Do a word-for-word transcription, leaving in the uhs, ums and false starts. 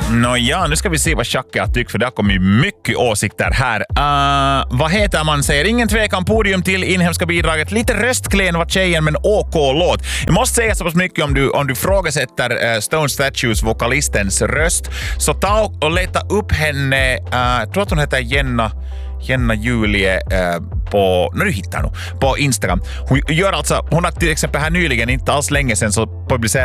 Nåja, nu ska vi se vad Jacques har tyckt, för det har kommit mycket åsikter här. Uh, vad heter man säger? Ingen tvekan, podium till inhemska bidraget. Lite röstklen var tjejen, men OK-låt. Jag måste säga så pass mycket om du, om du frågasätter uh, Stone Statues vokalistens röst. Så ta och leta upp henne. Uh, jag tror att hon heter Jenna... Jenna Julie eh, på, när du hittar nu, på Instagram. Hon gör alltså, hon har till exempel här nyligen, inte alls länge sedan, så publicerar